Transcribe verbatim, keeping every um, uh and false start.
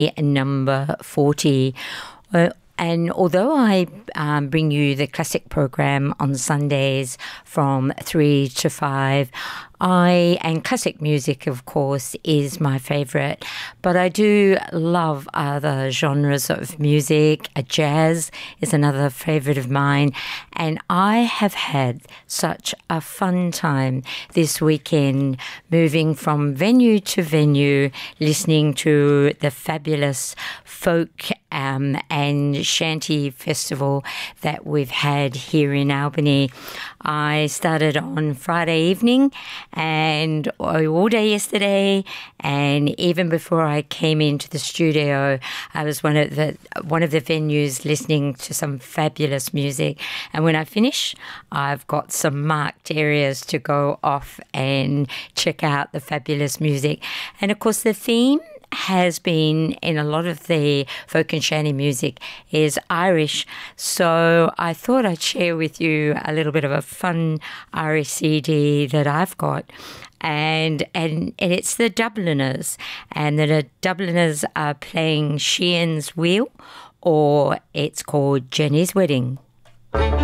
number forty. Uh, And although I um, bring you the classic program on Sundays from three to five, I, and classic music, of course, is my favourite, but I do love other genres of music. Uh, jazz is another favourite of mine, and I have had such a fun time this weekend moving from venue to venue, listening to the fabulous folk um, and shanty festival that we've had here in Albany. I started on Friday evening and all day yesterday, and even before I came into the studio, I was one of the one of the venues listening to some fabulous music. And when I finish, I've got some marked areas to go off and check out the fabulous music. And of course, the theme has been in a lot of the folk and shanty music is Irish. So I thought I'd share with you a little bit of a fun Irish C D that I've got. And, and and it's the Dubliners. And the Dubliners are playing Sheehan's Wheel, or it's called Jenny's Wedding.